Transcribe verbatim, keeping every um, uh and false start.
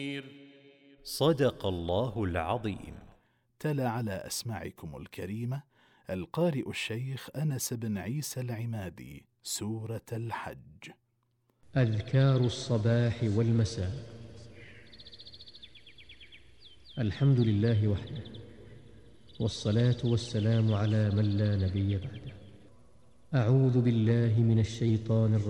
صدق الله العظيم. تلا على أسماعكم الكريمة القارئ الشيخ أنس بن عيسى العمادي سورة الحج. أذكار الصباح والمساء. الحمد لله وحده، والصلاة والسلام على من لا نبي بعده. أعوذ بالله من الشيطان الرجيم.